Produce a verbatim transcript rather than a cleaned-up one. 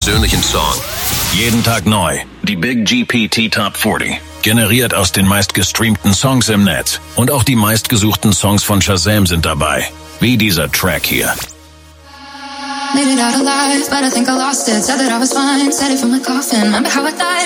persönlichen Song. Jeden Tag neu. Die Big G P T Top vierzig. Generiert aus den meistgestreamten Songs im Netz. Und auch die meistgesuchten Songs von Shazam sind dabei. Wie dieser Track hier. Made it out alive, but I think I lost it. Said that I was fine, said it from my coffin. Remember how I died?